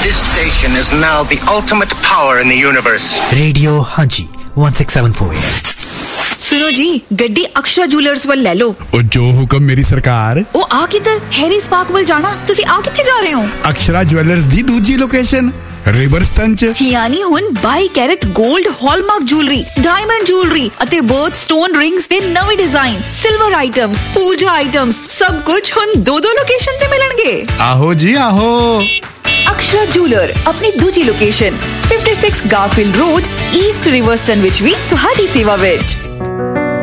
This station is now the ultimate power in the universe. Radio Haji 1674. सुनो जी, गड्डी Akshara jewellers ਵੱਲ ਲੈ ਲਓ। ਉਹ ਜੋ ਹੁਕਮ ਮੇਰੀ ਸਰਕਾਰ। ਉਹ ਆ ਕਿੱਧਰ? ਹੈਰੀਸ ਪਾਰਕ ਵੱਲ ਜਾਣਾ। ਤੁਸੀਂ ਆ ਕਿੱਥੇ ਜਾ ਰਹੇ ਹੋ? ਅਕਸ਼ਰਾ ਜੁਐਲਰਸ ਦੀ ਦੂਜੀ ਲੋਕੇਸ਼ਨ ਰਿਵਰਸਟਨ ਚ। ਯਾਨੀ ਹੁਣ 22 ਕੈਰਟ 골ਡ ਹਾਲਮਾਰਕ ਜੁਐਲਰੀ, ਡਾਇਮੰਡ ਜੁਐਲਰੀ ਅਤੇ ਬਰਥ ਸਟੋਨ ਰਿੰਗਸ ਦੇ ਨਵੇਂ ਡਿਜ਼ਾਈਨ, ਸਿਲਵਰ ਆਈਟਮਸ, ਪੂਜਾ ਆਈਟਮਸ, ਸਭ ਕੁਝ ਹੁਣ ਦੋ ਲੋਕੇਸ਼ਨ ਤੇ ਮਿਲਣਗੇ। ਆਹੋ ਜੀ ਆਹੋ। ਅਕਸ਼ਰਾ ਜੁਐਲਰ ਆਪਣੀ ਦੂਜੀ ਲੋਕੇਸ਼ਨ 56 ਗਾਰਫੀਲਡ ਰੋਡ, ਈਸਟ ਰਿਵਰਸਟਨ ਵਿੱਚ ਵੀ ਤੁਹਾਡੀ ਸੇਵਾ ਵਿੱਚ।